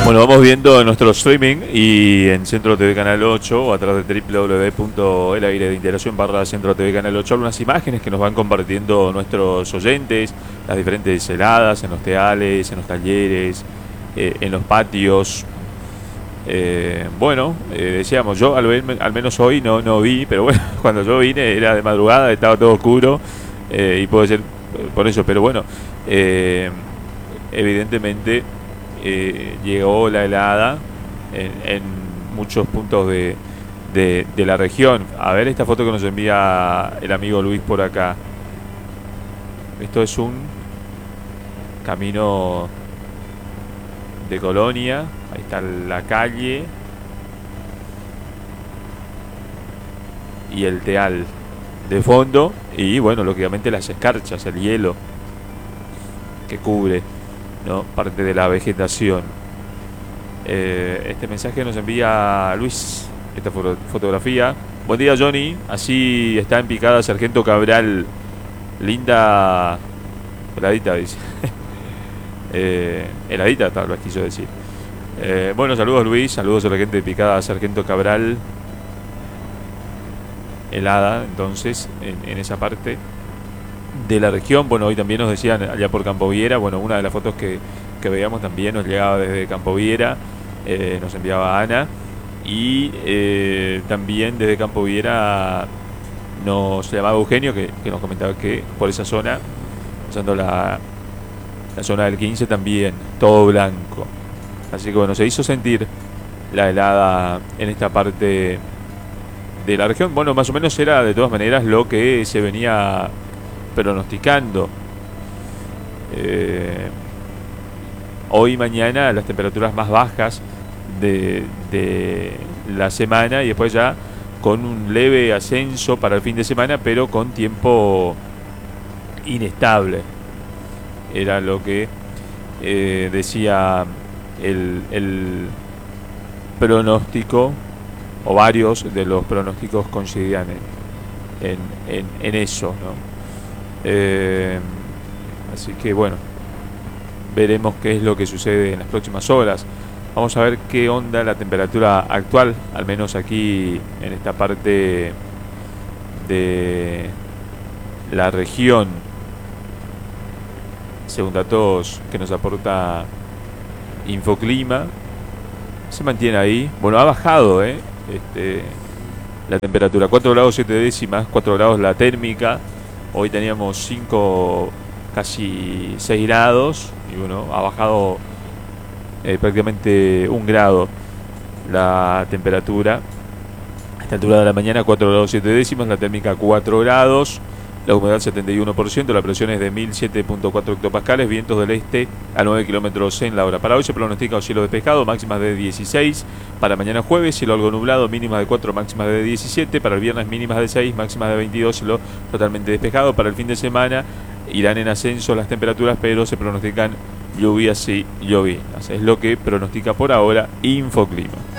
Bueno, vamos viendo nuestro streaming y en Centro TV Canal 8 o a través de www.elairedeintegración.centro TV Canal 8 algunas imágenes que nos van compartiendo nuestros oyentes, las diferentes heladas en los teales, en los talleres, en los patios. Decíamos, yo al menos hoy no vi, pero bueno, cuando yo vine era de madrugada, estaba todo oscuro y puede ser por eso, pero bueno, evidentemente llegó la helada en muchos puntos de la región. A ver esta foto que nos envía el amigo Luis por acá. Esto es un camino de Colonia. Ahí está la calle y el teal de fondo. Y bueno, lógicamente las escarchas, el hielo que cubre, ¿no?, parte de la vegetación. Este mensaje nos envía Luis, esta fotografía. Buen día, Johnny. Así está en picada Sargento Cabral. Linda heladita, dice. Heladita, tal vez quiso decir. Bueno, saludos, Luis. Saludos a la gente de picada Sargento Cabral. Helada, entonces, en esa parte de la región. Bueno, hoy también nos decían allá por Campo Viera. Bueno, una de las fotos que veíamos también nos llegaba desde Campo Viera, nos enviaba Ana. Y también desde Campo Viera nos llamaba Eugenio, que nos comentaba que por esa zona, pasando la zona del 15, también todo blanco. Así que bueno, se hizo sentir la helada en esta parte de la región. Bueno, más o menos era de todas maneras lo que se venía pronosticando. Hoy y mañana las temperaturas más bajas de la semana, y después ya con un leve ascenso para el fin de semana, pero con tiempo inestable. Era lo que decía el pronóstico, o varios de los pronósticos coincidían en eso, ¿no? Así que bueno, veremos qué es lo que sucede en las próximas horas. Vamos a ver qué onda la temperatura actual, al menos aquí en esta parte de la región, según datos que nos aporta Infoclima. Se mantiene ahí. Bueno, ha bajado la temperatura, 4 grados 7 décimas, 4 grados la térmica. Hoy teníamos 5, casi 6 grados. Y bueno, ha bajado prácticamente 1 grado la temperatura. A esta altura de la mañana, 4 grados 7 décimas, la térmica 4 grados. La humedad 71%, la presión es de 1007.4 hectopascales, vientos del este a 9 kilómetros en la hora. Para hoy se pronostica cielo despejado, máximas de 16. Para mañana jueves, cielo algo nublado, mínimas de 4, máximas de 17. Para el viernes, mínimas de 6, máximas de 22, cielo totalmente despejado. Para el fin de semana irán en ascenso las temperaturas, pero se pronostican lluvias y llovinas. Es lo que pronostica por ahora Infoclima.